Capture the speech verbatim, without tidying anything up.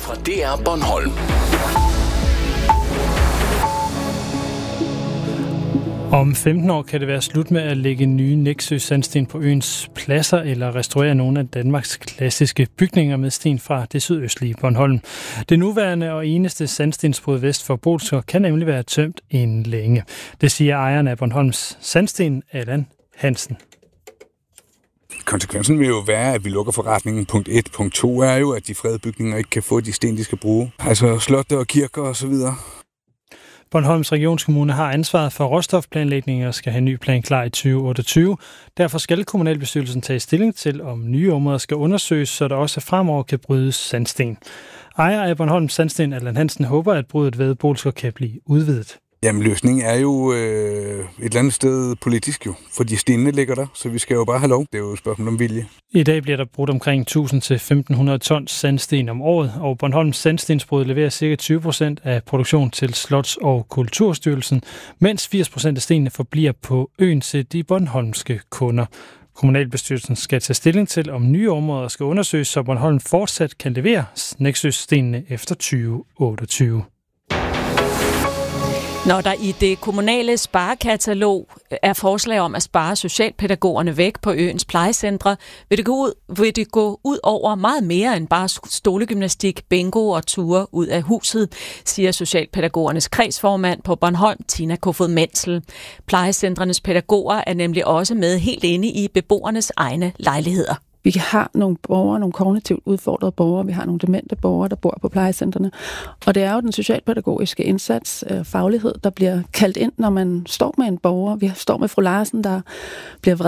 fra D R Bornholm. Om femten år kan det være slut med at lægge nye Nexø sandsten på øens pladser eller restaurere nogle af Danmarks klassiske bygninger med sten fra det sydøstlige Bornholm. Det nuværende og eneste sandstensbrud vest for Bolsker kan nemlig være tømt inden længe. Det siger ejeren af Bornholms Sandsten, Allan Hansen. Konsekvensen vil jo være, at vi lukker forretningen. Punkt et. Punkt to er jo, at de fredede bygninger ikke kan få de sten, de skal bruge. Altså slotte og kirker og så videre. Bornholms Regionskommune har ansvaret for råstofplanlægning og skal have en ny plan klar i tyve otteogtyve. Derfor skal kommunalbestyrelsen tage stilling til, om nye områder skal undersøges, så der også fremover kan brydes sandsten. Ejer af Bornholms Sandsten, Allan Hansen, håber, at bruddet ved Bolsker kan blive udvidet. Jamen, løsningen er jo øh, et eller andet sted politisk jo, fordi stenene ligger der, så vi skal jo bare have lov. Det er jo et spørgsmål om vilje. I dag bliver der brudt omkring tusind til femten hundrede tons sandsten om året, og Bornholms Sandstensbrud leverer ca. tyve procent af produktion til Slots- og Kulturstyrelsen, mens firs procent af stenene forbliver på øen til de bornholmske kunder. Kommunalbestyrelsen skal tage stilling til, om nye områder skal undersøges, så Bornholm fortsat kan levere Nexø-stenene efter tyve otteogtyve. Når der i det kommunale sparekatalog er forslag om at spare socialpædagogerne væk på øens plejecentre, vil det gå ud, vil det gå ud over meget mere end bare stolegymnastik, bingo og ture ud af huset, siger socialpædagogernes kredsformand på Bornholm, Tina Kofod Menzel. Plejecentrenes pædagoger er nemlig også med helt inde i beboernes egne lejligheder. Vi har nogle borgere, nogle kognitivt udfordrede borgere, vi har nogle demente borgere, der bor på plejecentrene. Og det er jo den socialpædagogiske indsats, øh, faglighed, der bliver kaldt ind, når man står med en borger. Vi står med fru Larsen, der bliver vred